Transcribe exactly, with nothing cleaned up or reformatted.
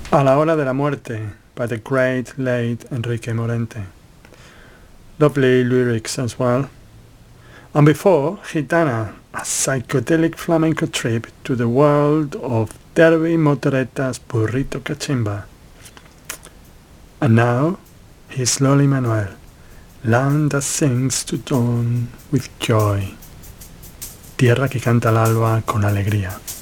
A la hora de la muerte by the great late Enrique Morente. Lovely lyrics as well. And before, Gitana, a psychedelic flamenco trip to the world of Derby Motoreta's Burrito Cachimba. And now, his Loli Manuel, land that sings to dawn with joy, tierra que canta al alba con alegría.